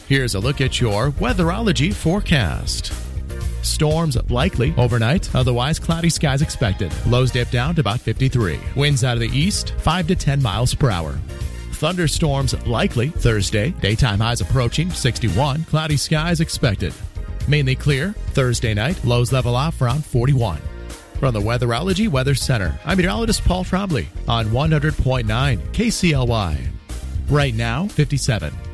Here's a look at your Weatherology forecast. Storms likely overnight, otherwise cloudy skies expected. Lows dip down to about 53. Winds out of the east, 5 to 10 miles per hour. Thunderstorms likely Thursday. Daytime highs approaching 61. Cloudy skies expected. Mainly clear Thursday night. Lows level off around 41. From the Weatherology Weather Center, I'm meteorologist Paul Trombley on 100.9 KCLY. Right now, 57.